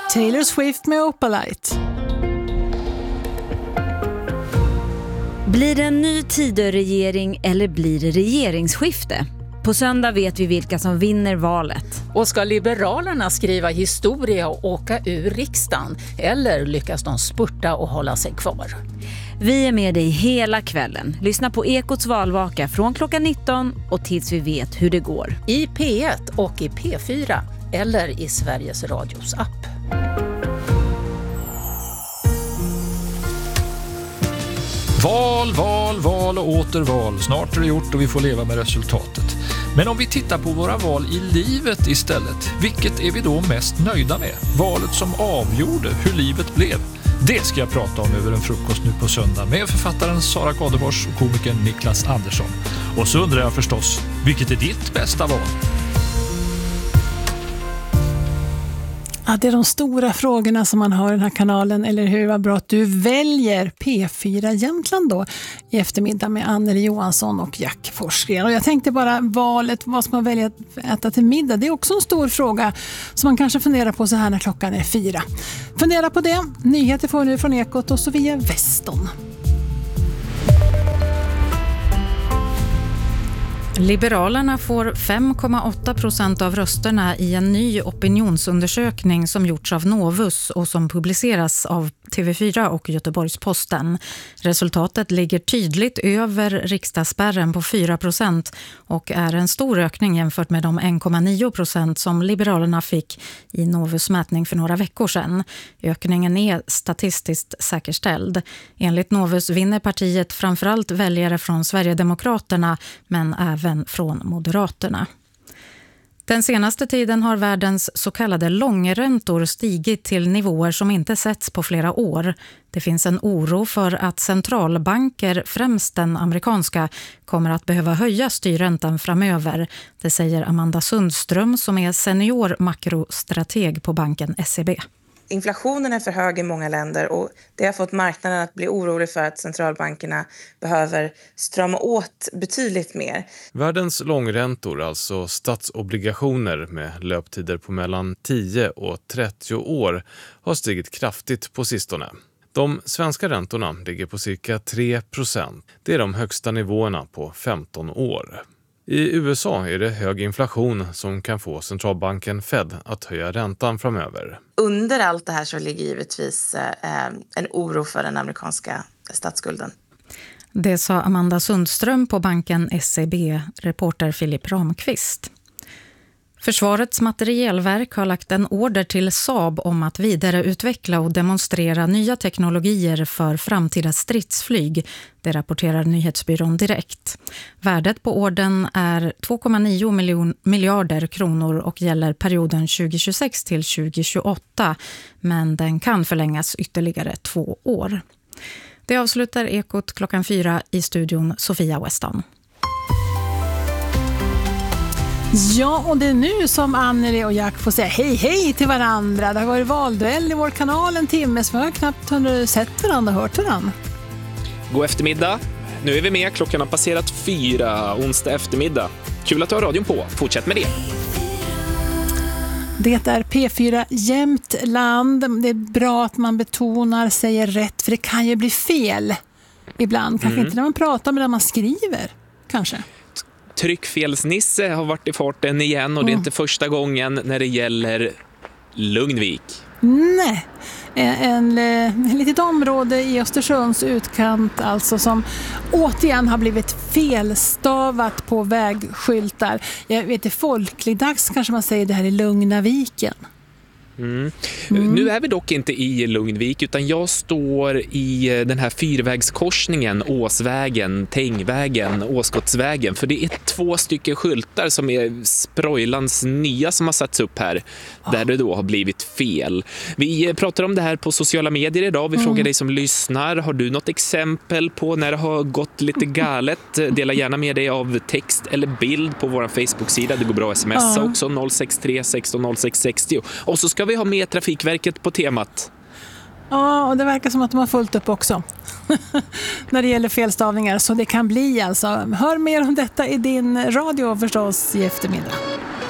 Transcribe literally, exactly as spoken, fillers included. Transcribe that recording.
Taylor Swift med Opalite. Blir det en ny Tidöregering eller blir det regeringsskifte? På söndag vet vi vilka som vinner valet. Och ska Liberalerna skriva historia och åka ur riksdagen? Eller lyckas de spurta och hålla sig kvar? Vi är med dig hela kvällen. Lyssna på Ekots valvaka från klockan nitton och tills vi vet hur det går. I P ett och i P fyra eller i Sveriges Radios app. Val, val, val och åter val. Snart är det gjort och vi får leva med resultatet. Men om vi tittar på våra val i livet istället, vilket är vi då mest nöjda med? Valet som avgjorde hur livet blev. Det ska jag prata om över en frukost nu på söndag med författaren Sara Kadefors och komikern Niklas Andersson. Och så undrar jag förstås, vilket är ditt bästa val? Ja, det är de stora frågorna som man har i den här kanalen, eller hur? Vad bra att du väljer P fyra Jämtland då i eftermiddag med Anneli Johansson och Jack Forsgren. Och jag tänkte bara valet, vad ska man välja att äta till middag? Det är också en stor fråga som man kanske funderar på så här när klockan är fyra. Fundera på det. Nyheter får nu från Ekot och Sofia Weston. Liberalerna får fem komma åtta procent av rösterna i en ny opinionsundersökning som gjorts av Novus och som publiceras av T V fyra och Göteborgs-Posten. Resultatet ligger tydligt över riksdagsspärren på fyra procent och är en stor ökning jämfört med de en komma nio procent som Liberalerna fick i Novus mätning för några veckor sedan. Ökningen är statistiskt säkerställd. Enligt Novus vinner partiet framförallt väljare från Sverigedemokraterna men även från Moderaterna. Den senaste tiden har världens så kallade långräntor stigit till nivåer som inte setts på flera år. Det finns en oro för att centralbanker, främst den amerikanska, kommer att behöva höja styrräntan framöver. Det säger Amanda Sundström som är senior makrostrateg på banken S E B. Inflationen är för hög i många länder och det har fått marknaden att bli orolig för att centralbankerna behöver strama åt betydligt mer. Världens långräntor, alltså statsobligationer med löptider på mellan tio och trettio år, har stigit kraftigt på sistone. De svenska räntorna ligger på cirka tre procent. Det är de högsta nivåerna på femton år. I U S A är det hög inflation som kan få centralbanken Fed att höja räntan framöver. Under allt det här så ligger givetvis eh, en oro för den amerikanska statsskulden. Det sa Amanda Sundström på banken S E B, reporter Filip Ramqvist. Försvarets materielverk har lagt en order till Saab om att vidareutveckla och demonstrera nya teknologier för framtida stridsflyg. Det rapporterar nyhetsbyrån Direkt. Värdet på ordern är två komma nio miljarder kronor och gäller perioden tjugohundratjugosex till tjugohundratjugoåtta, men den kan förlängas ytterligare två år. Det avslutar Ekot klockan fyra i studion Sofia Weston. Ja, och det är nu som Anneli och Jack får säga hej hej till varandra. Det har varit valduell i vår kanal en timme så vi har knappt sett varandra och hört varandra. God eftermiddag. Nu är vi med. Klockan har passerat fyra, onsdag eftermiddag. Kul att du har radion på. Fortsätt med det. Det är P fyra Jämtland. Det är bra att man betonar, säger rätt, för det kan ju bli fel ibland. Kanske mm. inte när man pratar, men när man skriver, kanske. Tryckfelsnisse har varit i farten igen och det är inte första gången när det gäller Lugnvik. Nej, en, en, en litet område i Östersunds utkant alltså som återigen har blivit felstavat på vägskyltar. Jag vet inte, folkligdags kanske man säger det här i Lugnaviken. Mm. Mm. Nu är vi dock inte i Lugnvik utan jag står i den här fyrvägskorsningen, Åsvägen, Tängvägen, Åskottsvägen, för det är två stycken skyltar som är Sprojlans nya som har satts upp här där det då har blivit fel. Vi pratar om det här på sociala medier idag. Vi mm. frågar dig som lyssnar, har du något exempel på när det har gått lite galet? Dela gärna med dig av text eller bild på vår Facebook-sida. Det går bra att smsa mm. också noll sex tre sexton noll sex sextio. Och så ska vi ha med Trafikverket på temat. Ja, och det verkar som att de har fullt upp också när det gäller felstavningar, så det kan bli alltså. Hör mer om detta i din radio förstås i eftermiddag.